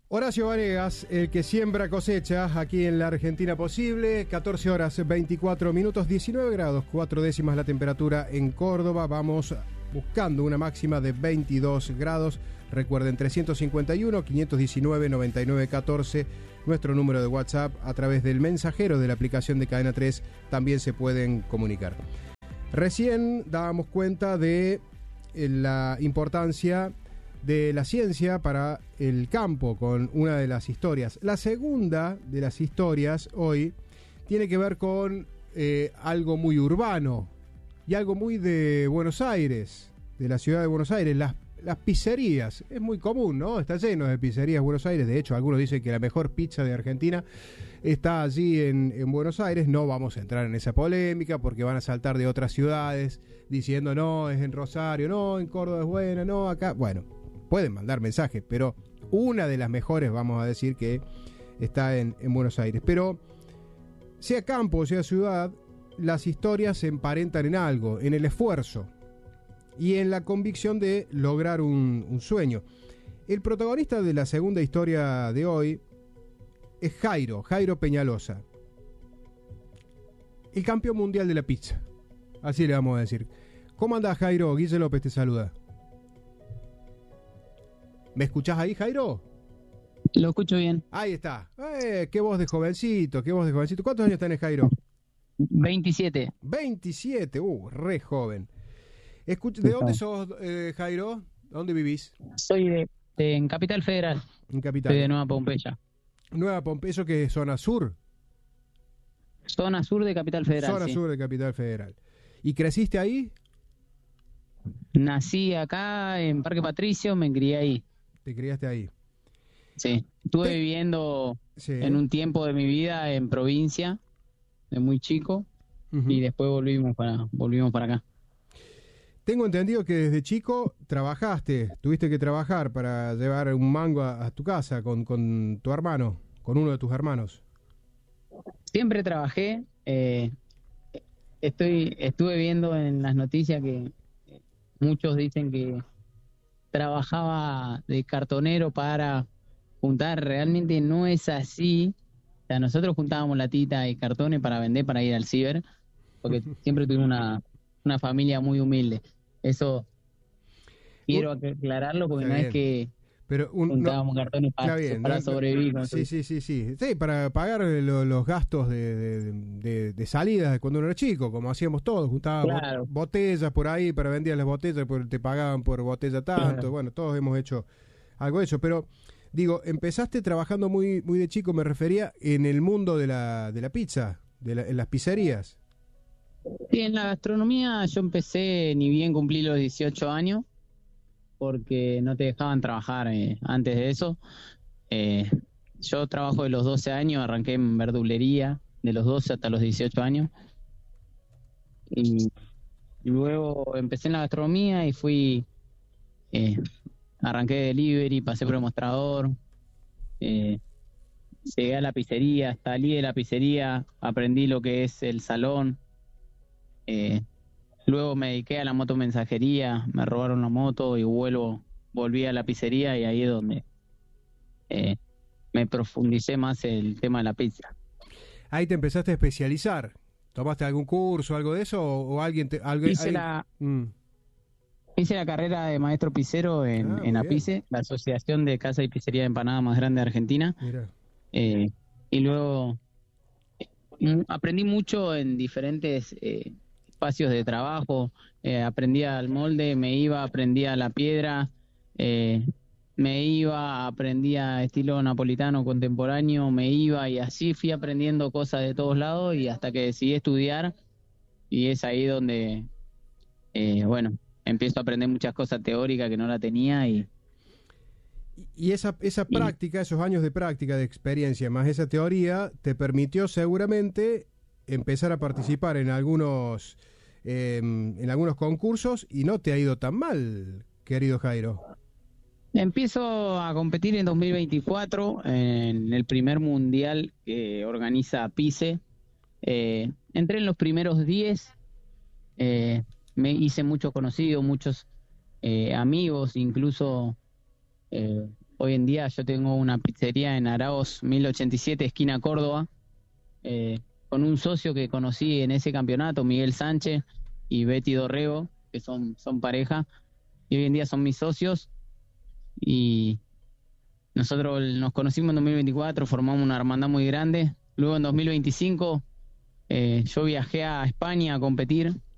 Horacio Vanegas, el que siembra cosecha aquí en la Argentina posible, 14 horas 24 minutos, 19 grados, 4 décimas la temperatura en Córdoba. Vamos buscando una máxima de 22 grados. Recuerden, 351-519-9914, nuestro número de WhatsApp. A través del mensajero de la aplicación de Cadena 3 también se pueden comunicar. Recién dábamos cuenta de la importancia de la ciencia para el campo con una de las historias. La segunda de las historias hoy tiene que ver con algo muy urbano y algo muy de Buenos Aires, de la ciudad de Buenos Aires, las pizzerías. Es muy común, ¿no? Está lleno de pizzerías en Buenos Aires. De hecho, algunos dicen que la mejor pizza de Argentina está allí en Buenos Aires. No vamos a entrar en esa polémica porque van a saltar de otras ciudades diciendo no, es en Rosario, no, en Córdoba es buena, no, acá. Bueno, pueden mandar mensajes, pero una de las mejores, vamos a decir, que está en Buenos Aires. Pero sea campo o sea ciudad, las historias se emparentan en algo, en el esfuerzo y en la convicción de lograr un sueño. El protagonista de la segunda historia de hoy es Jairo Peñalosa, el campeón mundial de la pizza. Así le vamos a decir. ¿Cómo andás, Jairo? Guille López te saluda. ¿Me escuchás ahí, Jairo? Lo escucho bien. Ahí está. Qué voz de jovencito, qué voz de jovencito. ¿Cuántos años tenés, Jairo? 27. 27, re joven. ¿De dónde sos, Jairo? ¿Dónde vivís? Soy en Capital Federal. En Capital. Soy de Nueva Pompeya. Nueva Pompeya, ¿eso qué es? ¿Zona sur? Zona sur de Capital Federal, Zona sí. sur de Capital Federal. ¿Y creciste ahí? Nací acá en Parque Patricio, me crié ahí. ¿Te criaste ahí? Sí. Estuve viviendo en un tiempo de mi vida en provincia, de muy chico, y después volvimos para acá. Tengo entendido que desde chico tuviste que trabajar para llevar un mango a tu casa con tu hermano, con uno de tus hermanos. Siempre trabajé. Estuve viendo en las noticias que muchos dicen que trabajaba de cartonero para juntar. Realmente no es así. O sea, nosotros juntábamos latita y cartones para vender, para ir al ciber, porque siempre tuvimos una familia muy humilde. Eso quiero aclararlo, porque no es que juntábamos cartones para sobrevivir. ¿No? Sí, para pagar los gastos de salidas cuando uno era chico, como hacíamos todos. Juntábamos botellas por ahí para vender las botellas, te pagaban por botella tanto. Claro. Bueno, todos hemos hecho algo de eso, pero digo, empezaste trabajando muy, muy de chico, me refería, en el mundo de la pizza, en las pizzerías. Sí, en la gastronomía yo empecé ni bien cumplí los 18 años, porque no te dejaban trabajar antes de eso. Yo trabajo de los 12 años, arranqué en verdulería de los 12 hasta los 18 años. Y luego empecé en la gastronomía y arranqué de delivery, pasé por el mostrador, llegué a la pizzería, salí de la pizzería, aprendí lo que es el salón. Luego me dediqué a la motomensajería, me robaron la moto y volví a la pizzería, y ahí es donde me profundicé más el tema de la pizza. Ahí te empezaste a especializar. ¿Tomaste algún curso, algo de eso? ¿O alguien hice la carrera de maestro pizzero en APICE, la Asociación de Casa y Pizzería de Empanada más grande de Argentina. Y luego aprendí mucho en diferentes espacios de trabajo. Aprendía al molde, aprendía la piedra, aprendía estilo napolitano contemporáneo, y así fui aprendiendo cosas de todos lados, y hasta que decidí estudiar, y es ahí donde empiezo a aprender muchas cosas teóricas que no la tenía. Y esa práctica, esos años de práctica, de experiencia, más esa teoría, te permitió seguramente empezar a participar en algunos concursos, y no te ha ido tan mal, querido Jairo. Empiezo a competir en 2024 en el primer mundial que organiza PICE. Entré en los primeros 10, me hice muchos conocidos, muchos amigos, incluso Hoy en día yo tengo una pizzería en Araos 1087, esquina Córdoba, con un socio que conocí en ese campeonato, Miguel Sánchez y Betty Dorrego, que son pareja, y hoy en día son mis socios. Y nosotros nos conocimos en 2024, formamos una hermandad muy grande. Luego en 2025 yo viajé a España a competir